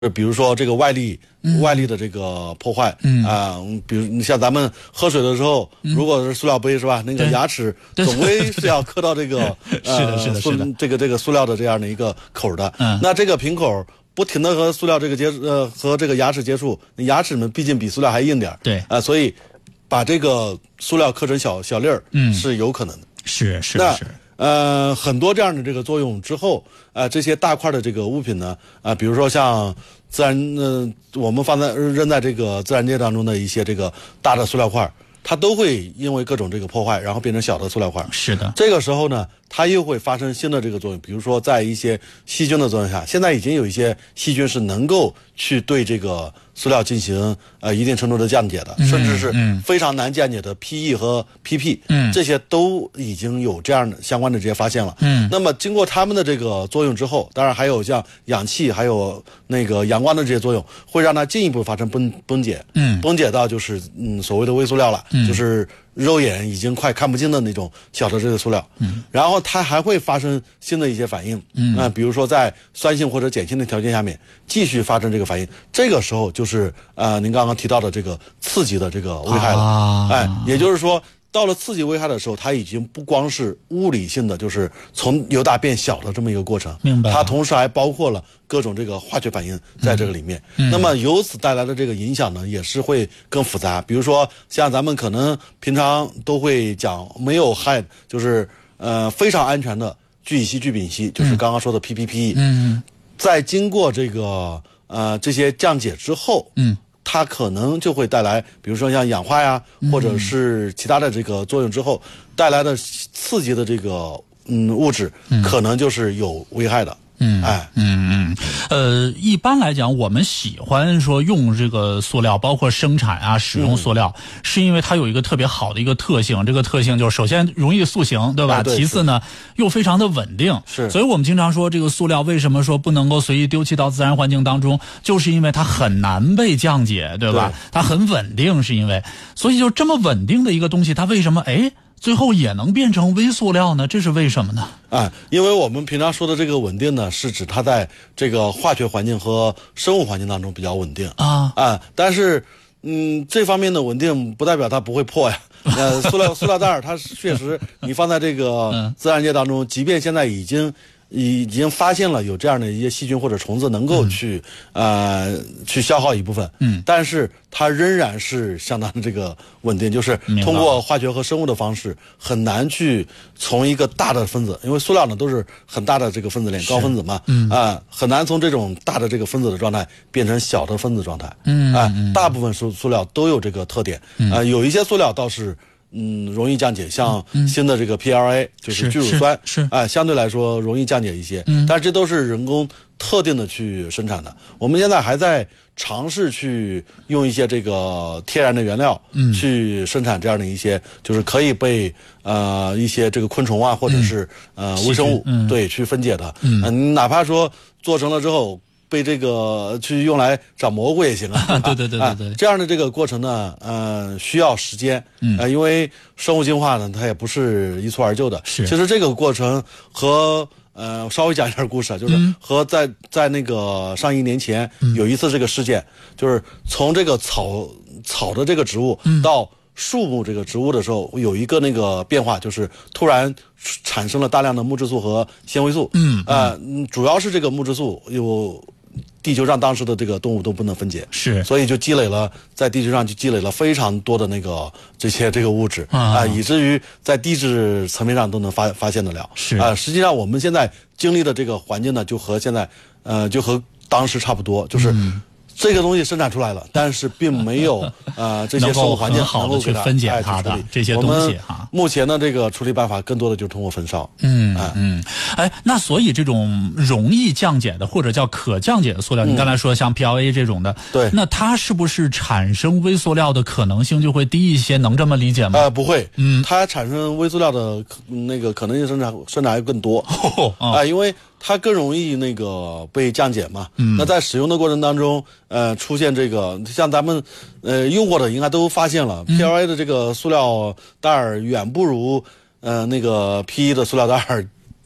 比如说这个外力的这个破坏，比如你像咱们喝水的时候，如果是塑料杯是吧，那个牙齿总归是要磕到这个是的， 这个塑料的这样的一个口的，那这个瓶口不停的和塑料这个和这个牙齿接触，牙齿们毕竟比塑料还硬点， 对所以把这个塑料磕成小粒儿，是有可能的， 是。 很多这样的这个作用之后，这些大块的这个物品呢，比如说像自然，我们扔在这个自然界当中的一些这个大的塑料块，它都会因为各种这个破坏，然后变成小的塑料块。 是的， 这个时候呢，它又会发生新的这个作用，比如说在一些细菌的作用下，现在已经有一些细菌是能够去对这个塑料进行一定程度的降解的，甚至是非常难降解的 PE 和 PP，这些都已经有这样的相关的这些发现了。那么经过它们的这个作用之后，当然还有像氧气还有那个阳光的这些作用，会让它进一步发生崩解，崩解到就是所谓的微塑料了，就是肉眼已经快看不清的那种小的这个塑料，然后它还会发生新的一些反应，比如说在酸性或者碱性的条件下面继续发生这个反应，这个时候就是您刚刚提到的这个刺激的这个危害了，也就是说到了刺激危害的时候，它已经不光是物理性的，就是从由大变小的这么一个过程， 明白？ 它同时还包括了各种这个化学反应在这个里面。那么由此带来的这个影响呢，也是会更复杂。比如说，像咱们可能平常都会讲没有害，就是非常安全的聚乙烯、聚丙烯，就是刚刚说的 PPPE。在经过这个这些降解之后，它可能就会带来，比如说像氧化呀，或者是其他的这个作用之后带来的刺激的这个物质，可能就是有危害的。 一般来讲，我们喜欢说用这个塑料，包括生产啊、使用塑料，是因为它有一个特别好的一个特性。这个特性就是首先容易塑形，对吧？其次呢，又非常的稳定。 是， 所以我们经常说这个塑料为什么说不能够随意丢弃到自然环境当中，就是因为它很难被降解，对吧？它很稳定，是因为，所以就这么稳定的一个东西，它为什么最后也能变成微塑料呢？这是为什么呢？ 因为我们平常说的这个稳定呢，是指它在这个化学环境和生物环境当中比较稳定但是这方面的稳定不代表它不会破呀。塑料袋儿它确实你放在这个自然界当中，即便现在已经发现了有这样的一些细菌或者虫子能够去消耗一部分，但是它仍然是相当的这个稳定，就是通过化学和生物的方式很难去从一个大的分子，因为塑料呢都是很大的这个分子链高分子嘛，很难从这种大的这个分子的状态变成小的分子状态，大部分塑料都有这个特点，有一些塑料倒是容易降解，像新的这个 PLA 就是聚乳酸，相对来说容易降解一些，但是这都是人工特定的去生产的。我们现在还在尝试去用一些这个天然的原料去生产这样的一些，就是可以被一些这个昆虫啊或者是微生物去分解的，哪怕说做成了之后被这个去用来长蘑菇也行啊。 对， 这样的这个过程呢，需要时间，因为生物进化呢，它也不是一蹴而就的。其实这个过程和稍微讲一点故事啊，就是和在那个上1年前有一次这个事件，就是从这个草的这个植物到树木这个植物的时候，有一个那个变化，就是突然产生了大量的木质素和纤维素，主要是这个木质素有地球上当时的这个动物都不能分解，所以就在地球上就积累了非常多的那个这个物质以至于在地质层面上都能发现得了。实际上我们现在经历的这个环境呢，就和现在就和当时差不多，就是这个东西生产出来了，但是并没有这些生物环境能够去分解它的这些东西目前的这个处理办法更多的就是通过焚烧。 那所以这种容易降解的或者叫可降解的塑料，你刚才说像 PLA 这种的， 对， 那它是不是产生微塑料的可能性就会低一些？能这么理解吗？ 不会，它产生微塑料的那个可能性生产会更多因为它更容易那个被降解嘛。那在使用的过程当中，出现这个像咱们用过的应该都发现了，PLA 的这个塑料袋儿远不如那个 PE 的塑料袋儿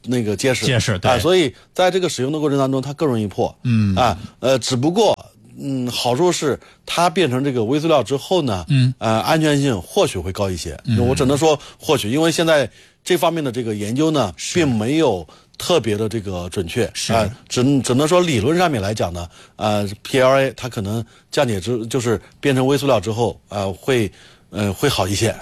那个结实， 对， 所以在这个使用的过程当中，它更容易破。只不过好处是它变成这个微塑料之后呢，安全性或许会高一些。我只能说或许，因为现在这方面的这个研究呢，并没有特别的这个准确，只能说理论上面来讲呢，PLA 它可能降解就是变成微塑料之后，会好一些。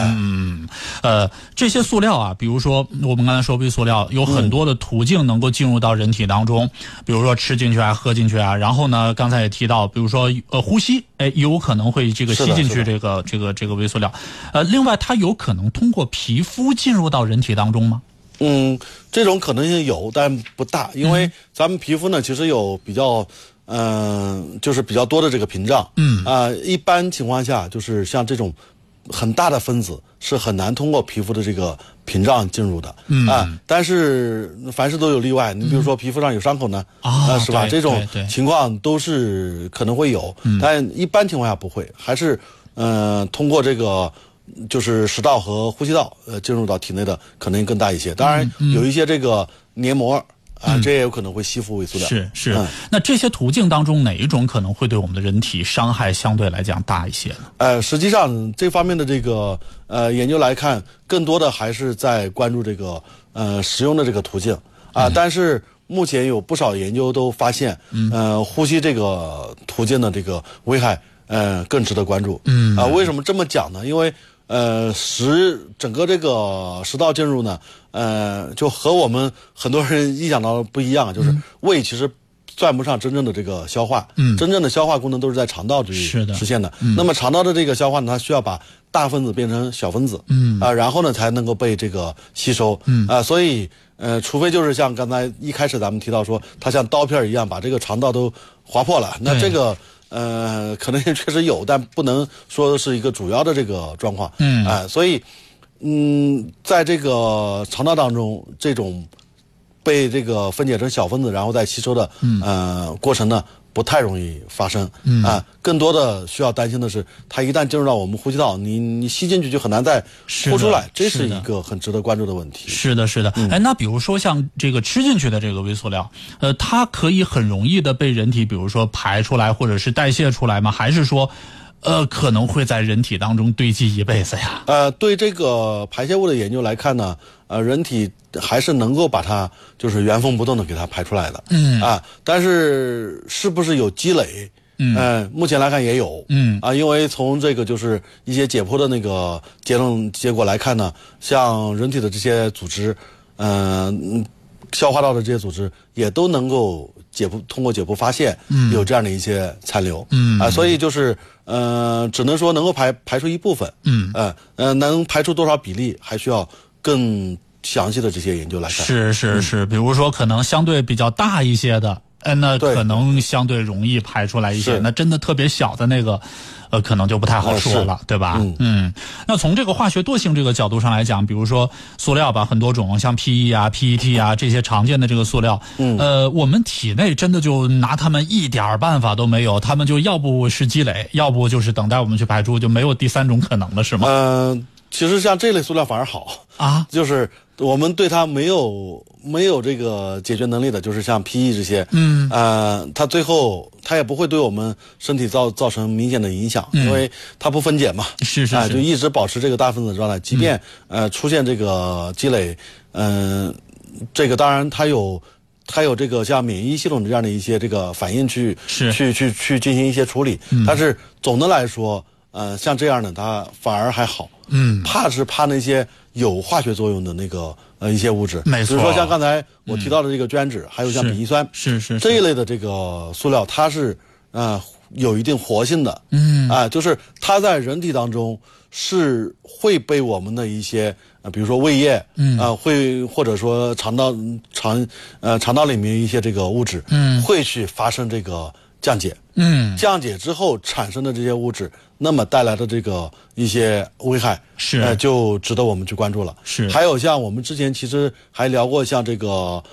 这些塑料啊，比如说我们刚才说微塑料有很多的途径能够进入到人体当中，比如说吃进去啊，喝进去啊，然后呢，刚才也提到，比如说呼吸，有可能会这个吸进去这个微塑料。另外，它有可能通过皮肤进入到人体当中吗？ 这种可能性有，但不大，因为咱们皮肤呢，其实有比较。就是比较多的这个屏障，一般情况下就是像这种很大的分子是很难通过皮肤的这个屏障进入的，但是凡事都有例外，你比如说皮肤上有伤口呢，是吧？这种情况都是可能会有，但一般情况下不会，还是通过这个就是食道和呼吸道进入到体内的可能性更大一些。当然有一些这个黏膜。这也有可能会吸附微塑料。 是。那这些途径当中，哪一种可能会对我们的人体伤害相对来讲大一些呢？ 实际上这方面的这个研究来看，更多的还是在关注这个使用的这个途径但是目前有不少研究都发现，呼吸这个途径的这个危害更值得关注。为什么这么讲呢？因为整个这个食道进入呢，就和我们很多人意想到的不一样，就是胃其实算不上真正的这个消化，真正的消化功能都是在肠道这里实现的。那么肠道的这个消化呢，它需要把大分子变成小分子，然后呢才能够被这个吸收，所以除非就是像刚才一开始咱们提到说，它像刀片一样把这个肠道都划破了，那这个。可能确实有，但不能说是一个主要的这个状况。所以，在这个肠道当中，这种被这个分解成小分子，然后再吸收的过程呢，不太容易发生。更多的需要担心的是，它一旦进入到我们呼吸道，你吸进去就很难再呼出来，这是一个很值得关注的问题。 是的。那比如说像这个吃进去的这个微塑料，它可以很容易的被人体，比如说排出来或者是代谢出来吗？还是说，可能会在人体当中堆积一辈子呀？ 对这个排泄物的研究来看呢，人体还是能够把它就是原封不动的给它排出来的。但是是不是有积累？目前来看也有。因为从这个就是一些解剖的那个结果来看呢，像人体的这些组织，消化道的这些组织也都能够通过解剖发现有这样的一些残留。所以就是只能说能够排出一部分。能排出多少比例，还需要更详细的这些研究来看。 是，比如说可能相对比较大一些的。那可能相对容易排出来一些，那真的特别小的那个，可能就不太好说了，对吧？那从这个化学惰性这个角度上来讲，比如说塑料吧，很多种，像 PE 啊、PET 啊这些常见的这个塑料，我们体内真的就拿它们一点办法都没有，它们就要不是积累，要不就是等待我们去排出，就没有第三种可能了，是吗？ 其实像这类塑料反而好就是我们对它没有这个解决能力的，就是像 PE 这些，它最后它也不会对我们身体造成明显的影响，因为它不分解嘛，就一直保持这个大分子状态，即便出现这个积累，这个当然它有这个像免疫系统这样的一些这个反应去进行一些处理，但是总的来说，像这样的它反而还好。怕那些有化学作用的那个一些物质， 没错。 比如说像刚才我提到的这个聚酯，还有像丙烯酸， 是这一类的这个塑料，它是有一定活性的，就是它在人体当中是会被我们的一些比如说胃液，会或者说肠道里面一些这个物质，会去发生这个降解，降解之后产生的这些物质，那么带来的这个一些危害就值得我们去关注了。还有像我们之前其实还聊过，像这个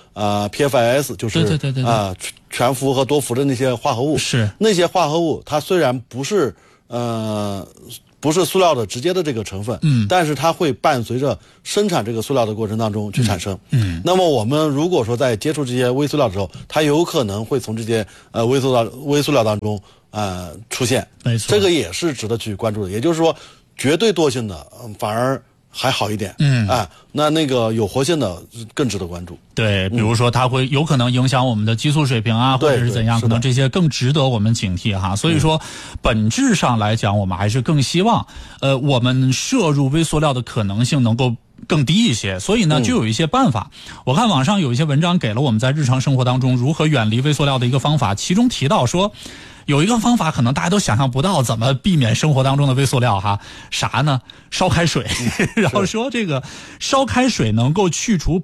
PFAS， 就是全氟和多氟的那些化合物，那些化合物它虽然不是不是塑料的直接的这个成分，但是它会伴随着生产这个塑料的过程当中去产生，那么我们如果说在接触这些微塑料的时候，它有可能会从这些微塑料当中出现， 没错， 这个也是值得去关注的。也就是说，绝对惰性的反而还好一点，那个有活性的更值得关注。 对，比如说它会有可能影响我们的激素水平啊，或者是怎样，可能这些更值得我们警惕哈。所以说，本质上来讲，我们还是更希望，我们摄入微塑料的可能性能够更低一些，所以呢，就有一些办法。我看网上有一些文章给了我们在日常生活当中如何远离微塑料的一个方法，其中提到说，有一个方法可能大家都想象不到，怎么避免生活当中的微塑料哈？啥呢？烧开水，然后说这个烧开水能够去除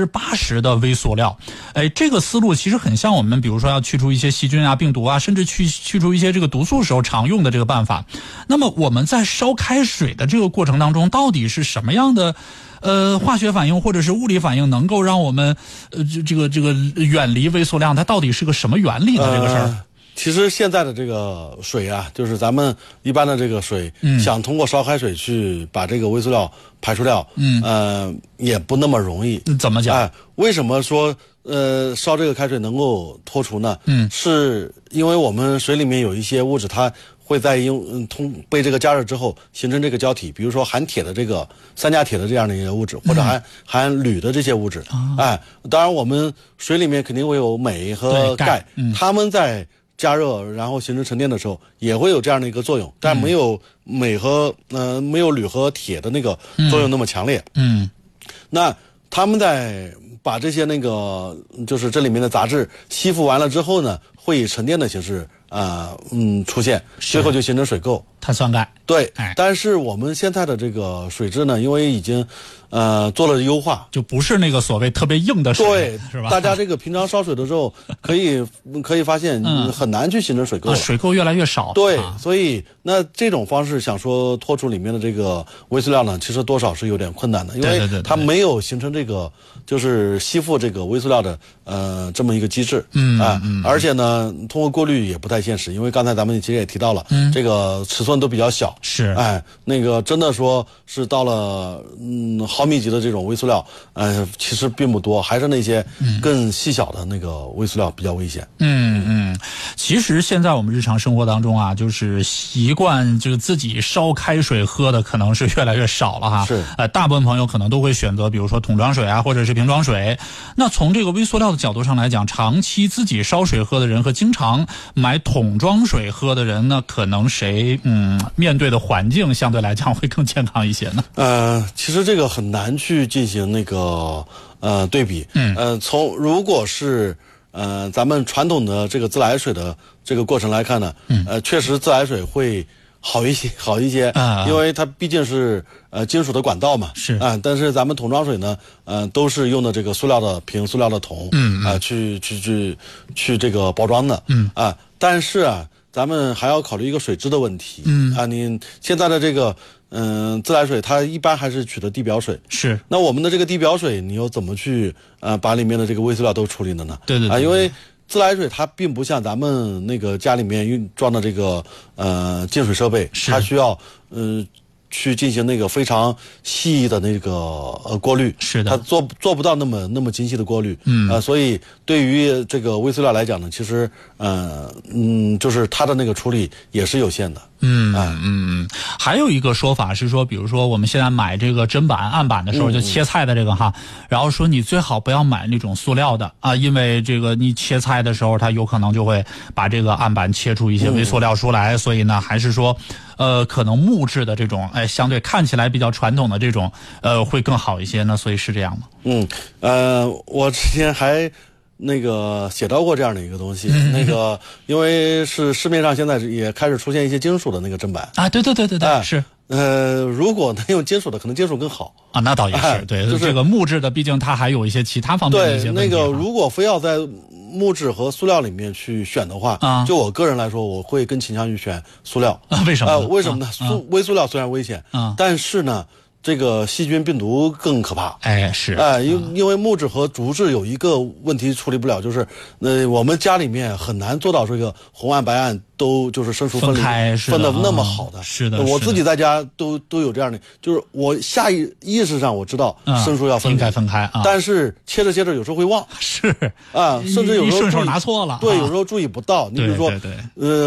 80%的微塑料。这个思路其实很像我们比如说要去除一些细菌啊、病毒啊，甚至去除一些这个毒素时候常用的这个办法。那么我们在烧开水的这个过程当中，到底是什么样的化学反应或者是物理反应能够让我们这个远离微塑料？它到底是个什么原理呢？这个事儿？ 其实现在的这个水啊，就是咱们一般的这个水，想通过烧开水去把这个微塑料排除掉，也不那么容易。 怎么讲？ 为什么说烧这个开水能够脱除呢？是因为我们水里面有一些物质，它会在被这个加热之后形成这个胶体，比如说含铁的这个三价铁的这样的一些物质，或者含铝的这些物质。当然我们水里面肯定会有镁和钙，它们在加热然后形成沉淀的时候也会有这样的一个作用，但没有镁和没有铝和铁的那个作用那么强烈。那他们在把这些就是这里面的杂质吸附完了之后呢，会以沉淀的形式出现，最后就形成水垢、 碳酸钙。 对，但是我们现在的这个水质呢，因为已经做了优化， 就不是那个所谓特别硬的水， 对， 是吧？ 大家这个平常烧水的时候，可以发现很难去形成水垢了， 水垢越来越少。 对，所以那这种方式想说脱除里面的这个微塑料呢，其实多少是有点困难的，因为它没有形成这个就是吸附这个微塑料的这么一个机制。而且呢，通过过滤也不太现实，因为刚才咱们其实也提到了，这个尺寸都比较小。 是， 那个真的说是到了毫米级的这种微塑料，其实并不多，还是那些更细小的那个微塑料比较危险。 其实现在我们日常生活当中啊，就是习惯就自己烧开水喝的可能是越来越少了哈。 是， 大部分朋友可能都会选择比如说桶装水啊，或者是瓶装水。那从这个微塑料的角度上来讲，长期自己烧水喝的人和经常买桶装水喝的人呢，可能谁面对的环境相对来讲会更健康一些呢？ 其实这个很难去进行那个对比。如果是咱们传统的这个自来水的这个过程来看呢，确实自来水会好一些，因为它毕竟是金属的管道嘛， 是但是咱们桶装水呢，都是用的这个塑料的瓶、塑料的桶，去这个包装的，但是咱们还要考虑一个水质的问题，你现在的这个自来水它一般还是取的地表水， 是，那我们的这个地表水你又怎么去把里面的这个微塑料都处理了呢？ 对， 因为自来水它并不像咱们那个家里面装的这个净水设备，它需要去进行那个非常细的那个过滤， 是的， 它做不到那么精细的过滤，所以对于这个微塑料来讲呢，其实就是它的那个处理也是有限的。 还有一个说法是说，比如说我们现在买这个砧板、案板的时候，就切菜的这个哈，然后说你最好不要买那种塑料的啊，因为这个你切菜的时候，它有可能就会把这个案板切出一些微塑料出来，所以呢，还是说可能木质的这种相对看起来比较传统的这种会更好一些呢，所以是这样吗？ 我之前还那个写到过这样的一个东西，那个因为是市面上现在也开始出现一些金属的那个砧板啊，对，是。 如果能用金属的，可能金属更好啊，那倒也是，对，就是这个木质的，毕竟它还有一些其他方面的一些问题。 对，那个如果非要在木质和塑料里面去选的话，就我个人来说，我会更倾向于选塑料。 为什么？ 为什么呢？微塑料虽然危险，但是呢， 这个细菌病毒更可怕。 哎，是， 因为木质和竹质有一个问题处理不了，就是我们家里面很难做到这个红案白案都就是生熟分的那么好的。 是的， 我自己在家都有这样的，就是我下意识上我知道生熟要分离， 应该分开啊， 但是切着有时候会忘。 是甚至有时候顺手拿错了。 对，有时候注意不到。你比如说，